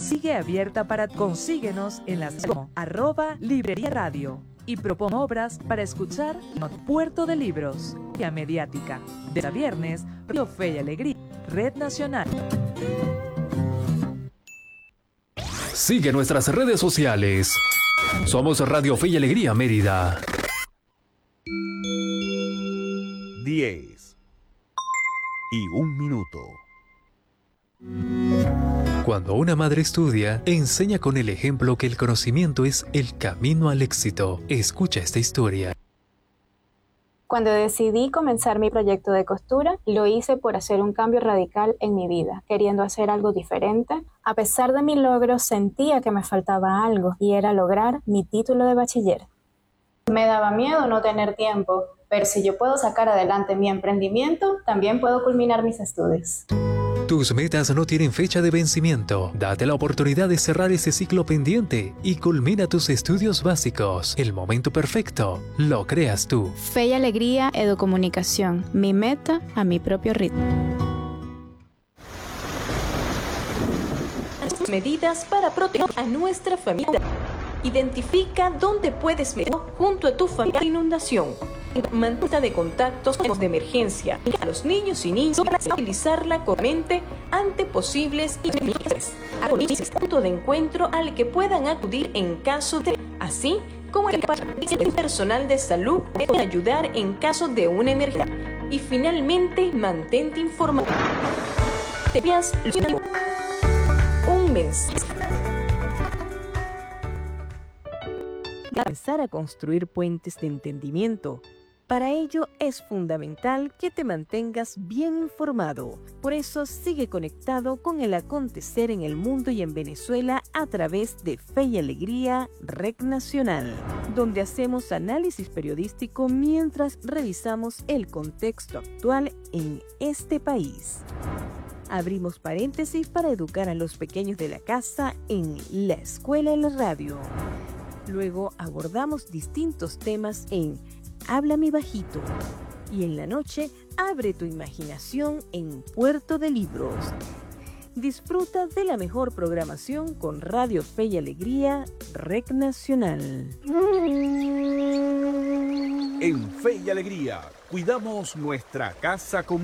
sigue abierta para consíguenos en las @librería radio y propon obras para escuchar en Puerto de Libros y a Mediática. De a viernes, Radio Fe y Alegría, Red Nacional. Sigue nuestras redes sociales. Somos Radio Fe y Alegría Mérida. 10:01. Cuando una madre estudia, enseña con el ejemplo que el conocimiento es el camino al éxito. Escucha esta historia. Cuando decidí comenzar mi proyecto de costura, lo hice por hacer un cambio radical en mi vida, queriendo hacer algo diferente. A pesar de mi logro, sentía que me faltaba algo, y era lograr mi título de bachiller. Me daba miedo no tener tiempo, pero si yo puedo sacar adelante mi emprendimiento, también puedo culminar mis estudios. Tus metas no tienen fecha de vencimiento. Date la oportunidad de cerrar ese ciclo pendiente y culmina tus estudios básicos. El momento perfecto lo creas tú. Fe y Alegría Educomunicación. Mi meta a mi propio ritmo. Medidas para proteger a nuestra familia. Identifica dónde puedes meter junto a tu familia de inundación. Mantén de contactos de emergencia a los niños y niñas para utilizarla correctamente ante posibles incidentes. Punto de encuentro al que puedan acudir en caso de, así como el personal de salud puede ayudar en caso de una emergencia. Y finalmente, mantente informado. Te veas un mensaje. Comenzar a construir puentes de entendimiento. Para ello es fundamental que te mantengas bien informado. Por eso sigue conectado con el acontecer en el mundo y en Venezuela a través de Fe y Alegría Red Nacional, donde hacemos análisis periodístico mientras revisamos el contexto actual en este país. Abrimos paréntesis para educar a los pequeños de la casa en La Escuela en la Radio. Luego abordamos distintos temas en Háblame Bajito. Y en la noche, abre tu imaginación en Puerto de Libros. Disfruta de la mejor programación con Radio Fe y Alegría, Red Nacional. En Fe y Alegría, cuidamos nuestra casa común.